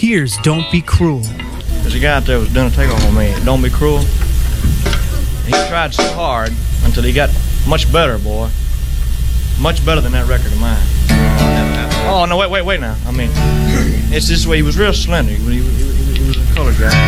Here's Don't Be Cruel. There's a guy out there who was doing a takeoff on me. Don't be cruel. He tried so hard until he got much better, boy. Much better than that record of mine. Oh, no, wait now. I mean, it's this way. He was real slender. He was a colored guy.